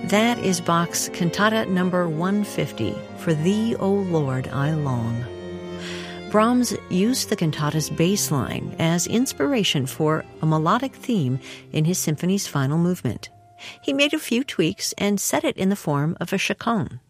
That is Bach's Cantata number 150, For Thee, O Lord, I Long. Brahms used the cantata's bass line as inspiration for a melodic theme in his symphony's final movement. He made a few tweaks and set it in the form of a chaconne.